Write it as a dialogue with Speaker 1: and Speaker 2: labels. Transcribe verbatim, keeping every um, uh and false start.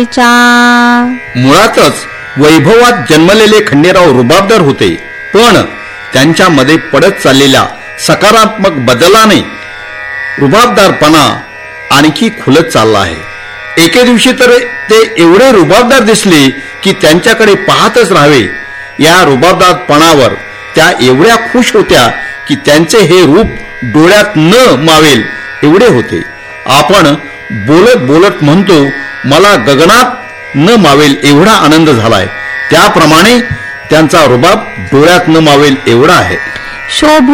Speaker 1: व्हायच्या.
Speaker 2: मुळातच वैभवात जन्मलेले खंडेराव रुबाबदार होते, पण त्यांच्यामध्ये पडत चाललेल्या सकारात्मक बदलाने रुबाबदारपणा आणखी खुलत चालला आहे. एके दिवशी तर ते एवढे रुबाबदार दिसले की त्यांच्याकडे पाहतच राहावे. या रुबाबदारपणावर त्या एवढ्या खुश होत्या की त्यांचे हे रूप डोळ्यात न मावेल एवढे होते. आपण बोलत बोलत म्हणतो, मला गगनात न मावेल एवढा आनंद झालाय, त्याप्रमाणे त्यांचा रुबाब डोळ्यात न मावेल एवढा आहे.
Speaker 1: शोभू